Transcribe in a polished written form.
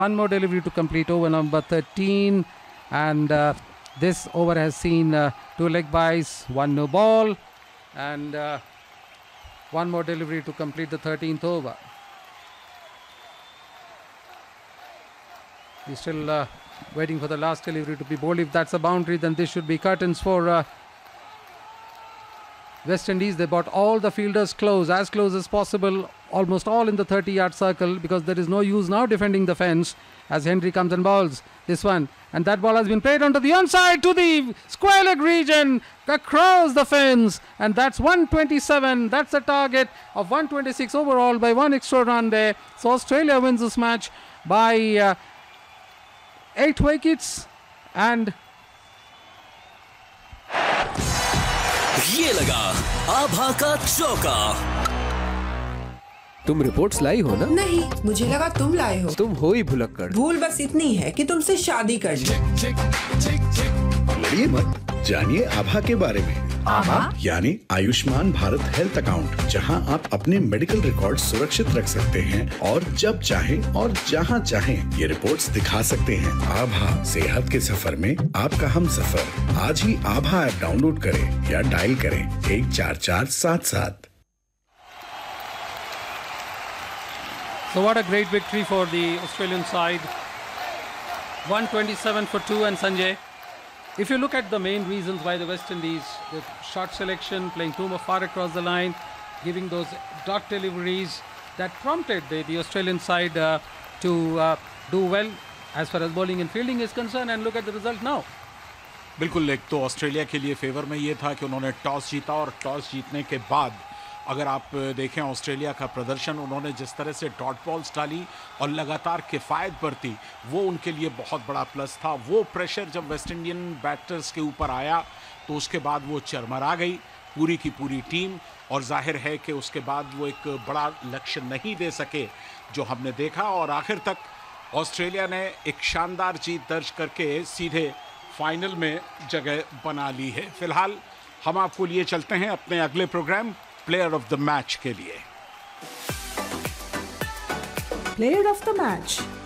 One more delivery to complete over number 13, and this over has seen 2 leg byes, 1 no ball, and one more delivery to complete the 13th over. He's still waiting for the last delivery to be bowled. If that's a boundary, then this should be curtains for West Indies. They brought all the fielders close as possible, almost all in the 30-yard circle, because there is no use now defending the fence as Henry comes and bowls this one. And that ball has been played onto the onside to the square leg region, across the fence. And that's 127. That's the target of 126 overall by 1 extra run there. So Australia wins this match by 8 wickets. And ये लगा आभा का चौका। तुम reports लाई हो ना? नहीं, मुझे लगा तुम लाए हो। तुम हो ही भुलक्कड़। भूल बस इतनी है कि तुमसे शादी कर ली। लड़िए मत, जानिए आभा के बारे में। आभा यानी आयुष्मान भारत हेल्थ अकाउंट, जहां आप अपने मेडिकल रिकॉर्ड सुरक्षित रख सकते हैं और जब चाहें और जहां चाहें ये रिपोर्ट्स दिखा सकते हैं। आभा, सेहत के सफर में आपका हम सफर। आज ही आभा ऐप डाउनलोड करें या डायल करें 14477। so what a great victory for the Australian side. 127 for 2. And Sanjay, if you look at the main reasons why the West Indies, the short selection, playing too far across the line, giving those dot deliveries, that prompted the Australian side to do well as far as bowling and fielding is concerned. And look at the result now. बिल्कुल, एक तो Australia के लिए favour में ये था कि उन्होंने टॉस जीता और टॉस जीतने के बाद अगर आप देखें ऑस्ट्रेलिया का प्रदर्शन, उन्होंने जिस तरह से डॉट बॉल्स डाली और लगातार किफ़ायत बरती, वो उनके लिए बहुत बड़ा प्लस था। वो प्रेशर जब वेस्ट इंडियन बैटर्स के ऊपर आया तो उसके बाद वो चरमरा गई पूरी की पूरी टीम, और जाहिर है कि उसके बाद वो एक बड़ा लक्ष्य नहीं दे सके जो हमने देखा, और आखिर तक ऑस्ट्रेलिया ने एक शानदार जीत दर्ज करके सीधे फाइनल में जगह बना ली है। फिलहाल हम आपको लिए चलते हैं अपने अगले programme player of the match के लिए। Player of the match.